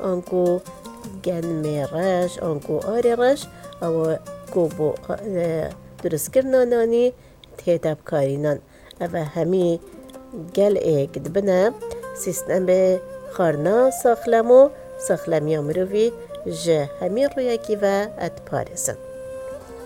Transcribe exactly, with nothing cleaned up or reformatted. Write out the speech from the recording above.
آنکو گن رش آنکو آری رش او کو بو درست کرنا نانی تهتاب کارینان او همی گل اگد بنا سیستم به خارنا ساخلمو ساخلمی مروی جه همی رویکی و ات پارسن